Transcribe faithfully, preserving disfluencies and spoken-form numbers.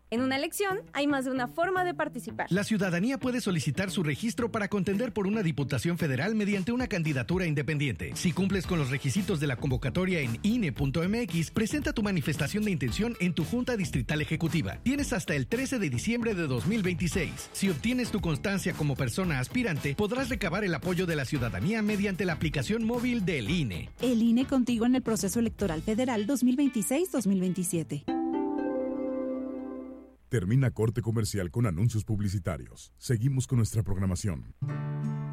En una elección hay más de una forma de participar. La ciudadanía puede solicitar su registro para contender por una diputación federal mediante una candidatura independiente. Si cumples con los requisitos de la convocatoria en I N E punto M X, presenta tu manifestación de intención en tu Junta Distrital Ejecutiva. Tienes hasta el trece de diciembre de dos mil veintiséis. Si obtienes tu constancia como persona aspirante, podrás recabar el apoyo de la ciudadanía mediante la aplicación móvil del I N E. El I N E contigo en el proceso electoral federal dos mil veintiséis dos mil veintisiete. Termina corte comercial con anuncios publicitarios. Seguimos con nuestra programación.